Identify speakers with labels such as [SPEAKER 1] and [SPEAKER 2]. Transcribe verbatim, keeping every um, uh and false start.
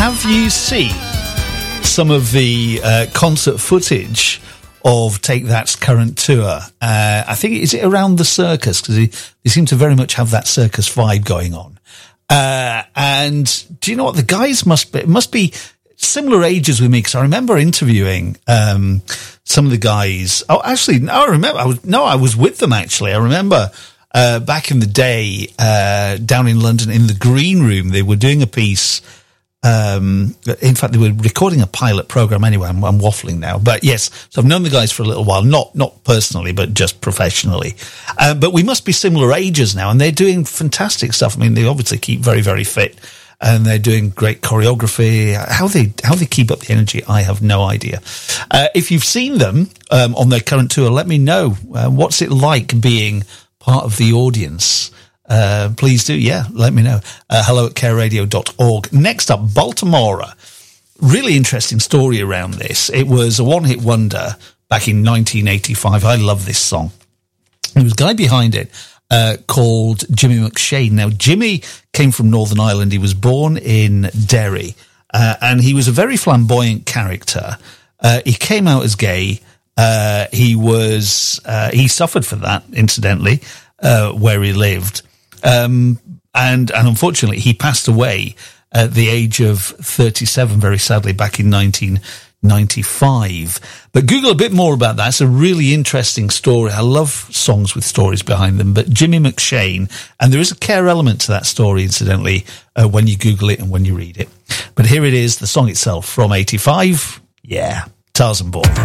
[SPEAKER 1] have you seen some of the uh, concert footage of Take That's current tour? Uh, I think, is it around the circus? Because they, they seem to very much have that circus vibe going on. Uh, and do you know what? The guys must be, must be similar ages with me, because I remember interviewing um, some of the guys. Oh, actually, no, I remember. I was, no, I was with them, actually. I remember uh, back in the day uh, down in London in the Green Room, they were doing a piece. Um, in fact, they were recording a pilot program anyway. I'm, I'm waffling now, but yes. So I've known the guys for a little while, not not personally, but just professionally. Uh, but we must be similar ages now, and they're doing fantastic stuff. I mean, they obviously keep very, very fit, and they're doing great choreography. How they how they keep up the energy, I have no idea. Uh, if you've seen them um, on their current tour, let me know. Uh, what's it like being part of the audience? Uh, please do, yeah, let me know. Uh, hello at care radio dot org. Next up, Baltimora. Really interesting story around this. It was a one-hit wonder back in nineteen eighty-five. I love this song. There was a guy behind it uh, called Jimmy McShane. Now, Jimmy came from Northern Ireland. He was born in Derry, uh, and he was a very flamboyant character. Uh, he came out as gay. Uh, he was, uh, he suffered for that, incidentally, uh, where he lived. Um, and, and unfortunately he passed away at the age of thirty-seven, very sadly, back in nineteen ninety-five. But Google a bit more about that. It's a really interesting story. I love songs with stories behind them, but Jimmy McShane, and there is a care element to that story, incidentally, uh, when you Google it and when you read it. But here it is, the song itself from eighty-five. Yeah, Tarzan Boy.